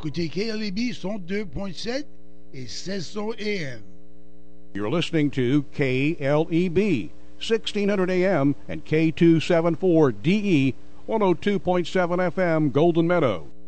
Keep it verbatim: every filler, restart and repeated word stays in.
écoutez K L E B cent deux point sept et seize cents A M. You're listening to K L E B, sixteen hundred A M and K two seventy-four D E, one oh two point seven F M, Golden Meadow.